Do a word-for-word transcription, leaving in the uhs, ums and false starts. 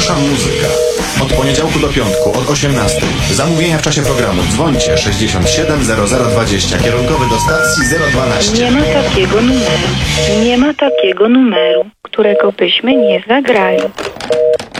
Nasza muzyka. Od poniedziałku do piątku, od osiemnastej. Zamówienia w czasie programu. Dzwońcie sześćdziesiąt siedem zero zero dwadzieścia. Kierunkowy do stacji zero dwanaście. Nie ma takiego numeru. Nie ma takiego numeru, którego byśmy nie zagrali.